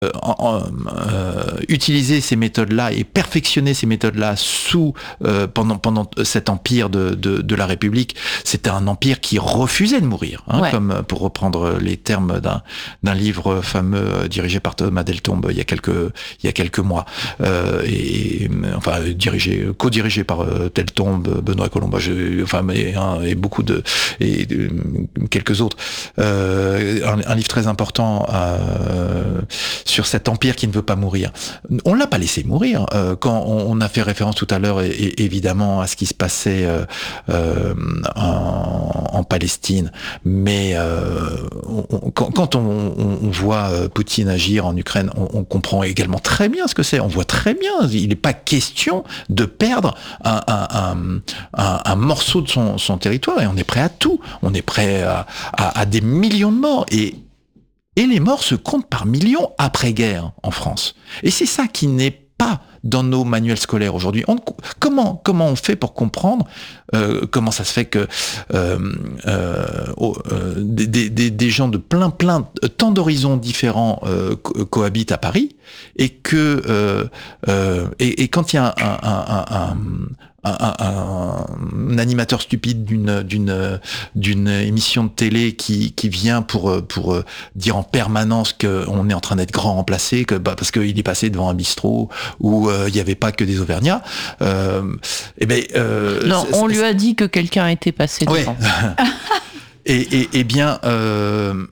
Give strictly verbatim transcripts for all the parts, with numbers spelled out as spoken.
euh, en, euh, utiliser ces méthodes-là et perfectionner ces méthodes-là sous euh, pendant pendant cet empire de, de de la République, c'était un empire qui refusait de mourir, hein, Ouais. comme pour reprendre les termes d'un d'un livre fameux dirigé par Thomas Deltombe il y a quelques il y a quelques mois, euh, et enfin dirigé co-dirigé par Deltombe, Benoît Colomba, je, enfin mais hein, et beaucoup de et de, quelques autres, euh, un, un livre très important euh, sur cet empire qui ne veut pas mourir. On l'a pas laissé mourir. Euh, quand on, on a fait référence tout à l'heure, et, et, évidemment, à ce qui se passait euh, euh, en, en Palestine, mais euh, on, quand, quand on, on, on voit Poutine agir en Ukraine, on, on comprend également très bien ce que c'est. On voit très bien. Il n'est pas question de perdre un, un, un, un, un morceau de son, son territoire, et on est prêt à tout. On est prêt à, à, à des millions de morts, et Et les morts se comptent par millions après-guerre en France. Et c'est ça qui n'est pas dans nos manuels scolaires aujourd'hui. On, comment, comment on fait pour comprendre euh, comment ça se fait que euh, euh, oh, euh, des, des, des gens de plein, plein, tant d'horizons différents euh, co- cohabitent à Paris, et que euh, euh, et, et quand il y a un, un, un, un Un, un, un animateur stupide d'une d'une d'une émission de télé qui qui vient pour pour dire en permanence que on est en train d'être grand remplacé, que bah parce qu'il est passé devant un bistrot où il euh, y avait pas que des Auvergnats, euh, et ben euh, non, on lui a dit que quelqu'un était passé devant. Ouais. et, et et bien euh,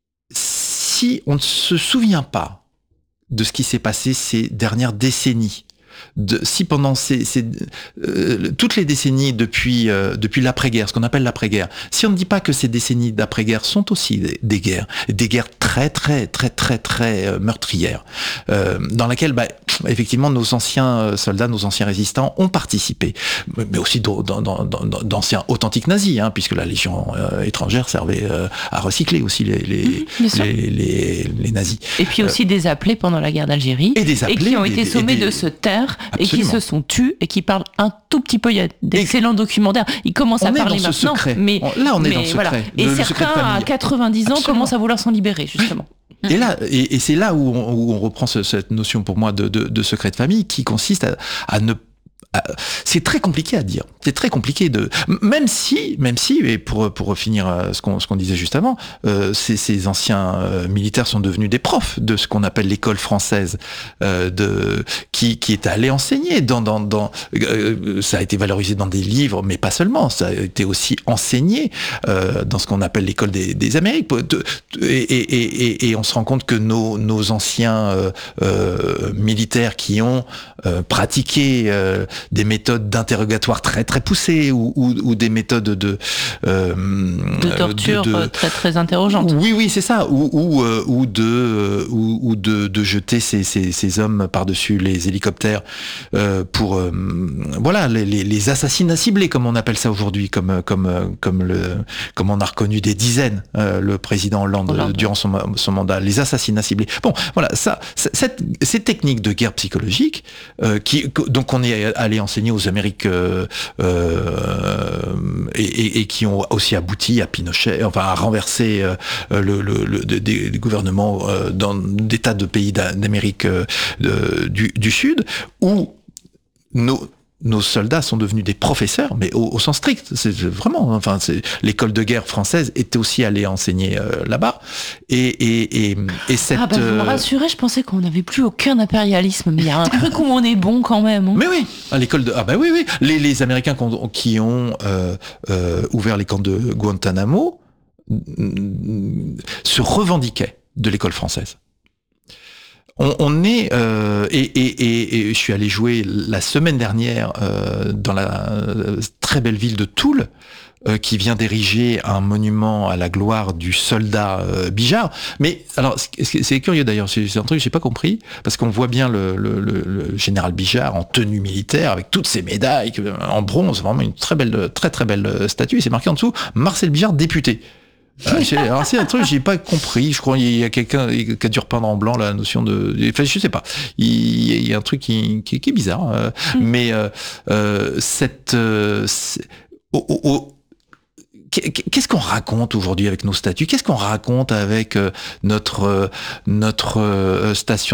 si on ne se souvient pas de ce qui s'est passé ces dernières décennies, de, si pendant ces, ces, euh, toutes les décennies depuis, euh, depuis l'après-guerre, ce qu'on appelle l'après-guerre, si on ne dit pas que ces décennies d'après-guerre sont aussi des, des guerres, des guerres très très très très très euh, meurtrières, euh, dans laquelle bah, effectivement nos anciens soldats, nos anciens résistants ont participé, mais aussi d'anciens authentiques nazis, hein, puisque la Légion euh, étrangère servait euh, à recycler aussi les, les, mmh, les, les, les, les nazis. Et puis aussi euh, des appelés pendant la guerre d'Algérie, et, des appelés, et qui ont des, été sommés des, de se taire. Absolument. Et qui se sont tus et qui parlent un tout petit peu. Il y a d'excellents documentaires. Ils commencent on à parler maintenant. Mais là, on est mais dans le secret. Voilà. Et le, certains, le à quatre-vingt-dix ans, Absolument. Commencent à vouloir s'en libérer, justement. Et là, et, et c'est là où on, où on reprend ce, cette notion pour moi de, de, de secret de famille, qui consiste à, à ne c'est très compliqué à dire. C'est très compliqué de, même si, même si, et pour pour finir ce qu'on ce qu'on disait juste avant, euh, ces, ces anciens euh, militaires sont devenus des profs de ce qu'on appelle l'école française, euh, de qui qui est allé enseigner dans dans dans. Euh, ça a été valorisé dans des livres, mais pas seulement. Ça a été aussi enseigné euh, dans ce qu'on appelle l'école des, des Amériques. Et, et et et on se rend compte que nos nos anciens euh, euh, militaires qui ont euh, pratiqué euh, des méthodes d'interrogatoire très très poussées, ou, ou, ou des méthodes de euh, de torture de, de... très très interrogeantes. Oui oui c'est ça, ou ou, euh, ou de ou, ou de, de jeter ces, ces, ces hommes par-dessus les hélicoptères euh, pour euh, voilà les, les, les assassinats ciblés, comme on appelle ça aujourd'hui, comme comme comme le comme on a reconnu des dizaines euh, le président Hollande, Hollande durant son, son mandat, les assassinats ciblés. Bon voilà, ça cette ces techniques de guerre psychologique euh, qui donc on est allé enseigner aux Amériques euh, euh, et, et, et qui ont aussi abouti à Pinochet, enfin à renverser euh, le, le, le des, des gouvernements euh, dans des tas de pays d'Amérique euh, du, du Sud, où nos nos soldats sont devenus des professeurs, mais au, au sens strict. C'est vraiment, enfin, c'est, l'école de guerre française était aussi allée enseigner euh, là-bas. Et, et, et, et cette. Ah bah vous me rassurez, je pensais qu'on n'avait plus aucun impérialisme, mais il y a un truc où on est bon quand même. Hein. Mais oui, à l'école de. Ah bah oui, oui. Les, les Américains qui ont euh, euh, ouvert les camps de Guantanamo se revendiquaient de l'école française. On, on est euh, et, et, et, et je suis allé jouer la semaine dernière euh, dans la euh, très belle ville de Toul, euh, qui vient d'ériger un monument à la gloire du soldat euh, Bijard. Mais alors c'est, c'est curieux d'ailleurs, c'est, c'est un truc que j'ai pas compris, parce qu'on voit bien le, le, le, le général Bijard en tenue militaire avec toutes ses médailles en bronze, vraiment une très belle, très très belle statue. Et c'est marqué en dessous Marcel Bijard député. Alors c'est un truc que j'ai pas compris. Je crois qu'il y a quelqu'un qui a dû repeindre en blanc la notion de. Enfin, je sais pas. Il y a un truc qui, qui, qui est bizarre. Euh, mm. Mais euh, euh, cette euh, au, au, qu'est-ce qu'on raconte aujourd'hui avec nos statuts? Qu'est-ce qu'on raconte avec notre notre station